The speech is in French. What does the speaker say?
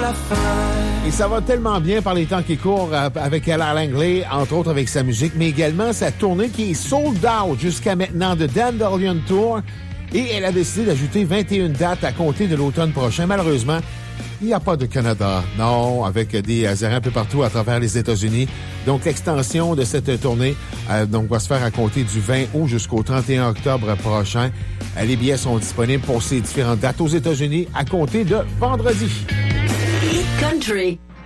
la fin. Et ça va tellement bien par les temps qui courent avec Ella Langley, entre autres avec sa musique, mais également sa tournée qui est sold out jusqu'à maintenant de Dandelion Tour. Et elle a décidé d'ajouter 21 dates à compter de l'automne prochain. Malheureusement, il n'y a pas de Canada. Non, avec des arrêts un peu partout à travers les États-Unis. Donc, l'extension de cette tournée va se faire à compter du 20 août jusqu'au 31 octobre prochain. Les billets sont disponibles pour ces différentes dates aux États-Unis à compter de vendredi. Country.